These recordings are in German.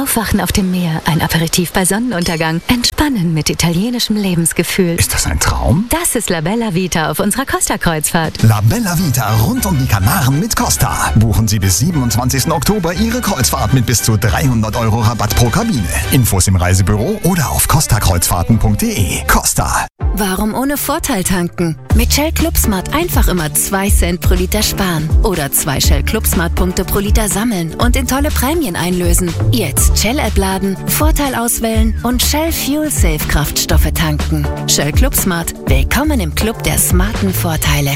Aufwachen auf dem Meer, ein Aperitif bei Sonnenuntergang, Entspannen mit italienischem Lebensgefühl. Ist das ein Traum? Das ist La Bella Vita auf unserer Costa-Kreuzfahrt. La Bella Vita rund um die Kanaren mit Costa. Buchen Sie bis 27. Oktober Ihre Kreuzfahrt mit bis zu 300 € Rabatt pro Kabine. Infos im Reisebüro oder auf costakreuzfahrten.de. Costa. Warum ohne Vorteil tanken? Mit Shell ClubSmart einfach immer 2 Cent pro Liter sparen. Oder 2 Shell ClubSmart-Punkte pro Liter sammeln und in tolle Prämien einlösen. Jetzt Shell-App laden, Vorteil auswählen und Shell Fuel Safe Kraftstoffe tanken. Shell ClubSmart. Willkommen im Club der smarten Vorteile.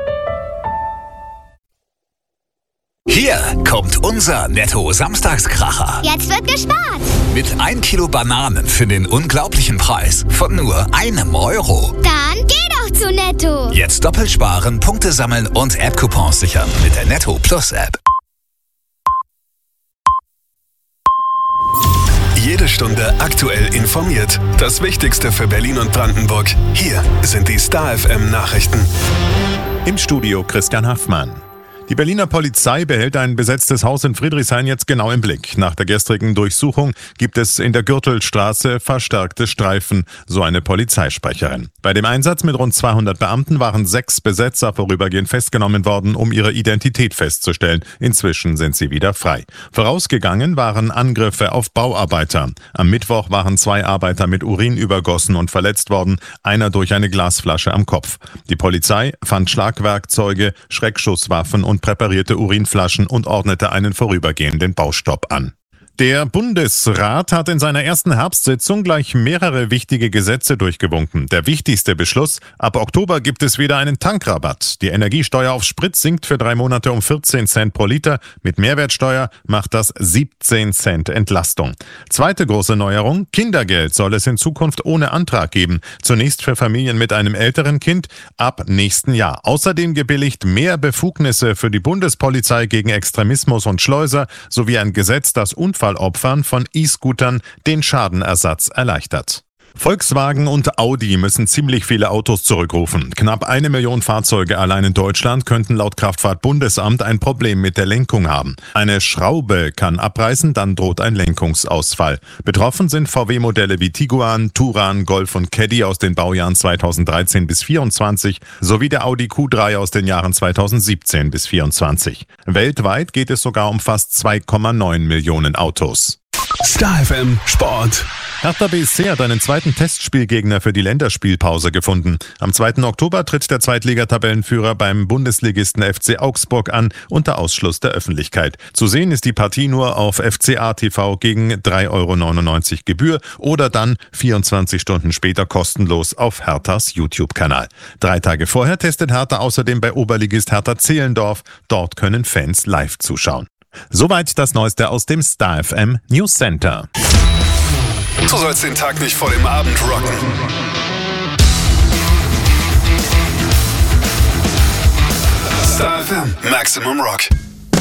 Hier kommt unser Netto-Samstagskracher. Jetzt wird gespart. Mit 1 Kilo Bananen für den unglaublichen Preis von nur €1. Dann geh doch zu Netto. Jetzt doppelt sparen, Punkte sammeln und App-Coupons sichern mit der Netto Plus App. Jede Stunde aktuell informiert. Das Wichtigste für Berlin und Brandenburg. Hier sind die Star FM Nachrichten. Im Studio Christian Haffmann. Die Berliner Polizei behält ein besetztes Haus in Friedrichshain jetzt genau im Blick. Nach der gestrigen Durchsuchung gibt es in der Gürtelstraße verstärkte Streifen, so eine Polizeisprecherin. Bei dem Einsatz mit rund 200 Beamten waren 6 Besetzer vorübergehend festgenommen worden, um ihre Identität festzustellen. Inzwischen sind sie wieder frei. Vorausgegangen waren Angriffe auf Bauarbeiter. Am Mittwoch waren 2 Arbeiter mit Urin übergossen und verletzt worden, einer durch eine Glasflasche am Kopf. Die Polizei fand Schlagwerkzeuge, Schreckschusswaffen und präparierte Urinflaschen und ordnete einen vorübergehenden Baustopp an. Der Bundesrat hat in seiner ersten Herbstsitzung gleich mehrere wichtige Gesetze durchgewunken. Der wichtigste Beschluss: ab Oktober gibt es wieder einen Tankrabatt. Die Energiesteuer auf Sprit sinkt für 3 Monate um 14 Cent pro Liter. Mit Mehrwertsteuer macht das 17 Cent Entlastung. Zweite große Neuerung: Kindergeld soll es in Zukunft ohne Antrag geben. Zunächst für Familien mit einem älteren Kind, ab nächsten Jahr. Außerdem gebilligt mehr Befugnisse für die Bundespolizei gegen Extremismus und Schleuser sowie ein Gesetz, das Unfallopfern von E-Scootern den Schadenersatz erleichtert. Volkswagen und Audi müssen ziemlich viele Autos zurückrufen. Knapp 1 Million Fahrzeuge allein in Deutschland könnten laut Kraftfahrtbundesamt ein Problem mit der Lenkung haben. Eine Schraube kann abreißen, dann droht ein Lenkungsausfall. Betroffen sind VW-Modelle wie Tiguan, Touran, Golf und Caddy aus den Baujahren 2013 bis 24 sowie der Audi Q3 aus den Jahren 2017 bis 24. Weltweit geht es sogar um fast 2,9 Millionen Autos. Star FM Sport. Hertha BSC hat einen zweiten Testspielgegner für die Länderspielpause gefunden. Am 2. Oktober tritt der Zweitligatabellenführer beim Bundesligisten FC Augsburg an, unter Ausschluss der Öffentlichkeit. Zu sehen ist die Partie nur auf FCA TV gegen 3,99 € Gebühr oder dann 24 Stunden später kostenlos auf Herthas YouTube-Kanal. 3 Tage vorher testet Hertha außerdem bei Oberligist Hertha Zehlendorf. Dort können Fans live zuschauen. Soweit das Neueste aus dem Star FM News Center. Du sollst den Tag nicht vor dem Abend rocken. Star FM Maximum Rock.